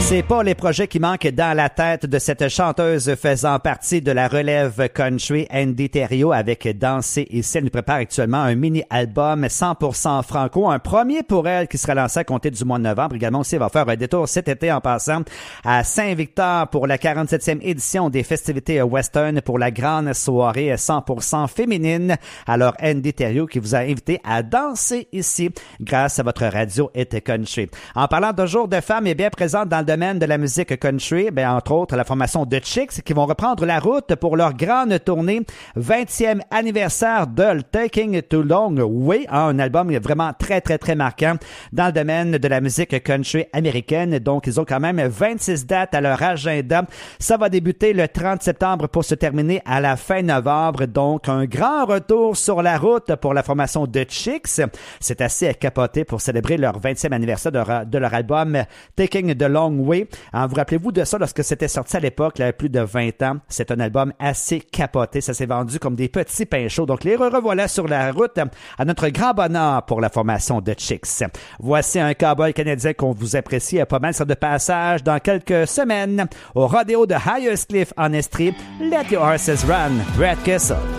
C'est pas les projets qui manquent dans la tête de cette chanteuse faisant partie de la relève country, Andy Thériault, avec Danser ici. Elle nous prépare actuellement un mini-album 100% franco, un premier pour elle qui sera lancé à compter du mois de novembre. Également aussi, elle va faire un détour cet été en passant à Saint-Victor pour la 47e édition des festivités western pour la grande soirée 100% féminine. Alors, Andy Thériault qui vous a invité à danser ici grâce à votre radio Hit Country. En parlant de jour de femmes, est bien présente dans le domaine de la musique country, entre autres la formation The Chicks qui vont reprendre la route pour leur grande tournée 20e anniversaire de Taking Too Long Way, un album vraiment très très très marquant dans le domaine de la musique country américaine. Donc ils ont quand même 26 dates à leur agenda. Ça va débuter le 30 septembre pour se terminer à la fin novembre. Donc un grand retour sur la route pour la formation The Chicks. C'est assez capoté pour célébrer leur 20e anniversaire de leur album Taking the Long Way. Vous rappelez-vous de ça lorsque c'était sorti à l'époque, il y avait plus de 20 ans. C'est un album assez capoté. Ça s'est vendu comme des petits pains chauds. Donc, les revoilà sur la route à notre grand bonheur pour la formation de Chicks. Voici un cowboy canadien qu'on vous apprécie pas mal sur de passage dans quelques semaines au rodéo de Hyers Cliff en Estrie. Let Your Horses Run, Brad Kessel.